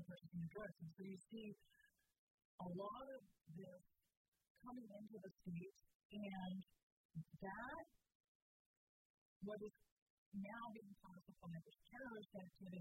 purchasing of drugs. And so you see a lot of this coming into the states, and that, what is now being classified as terrorist activity,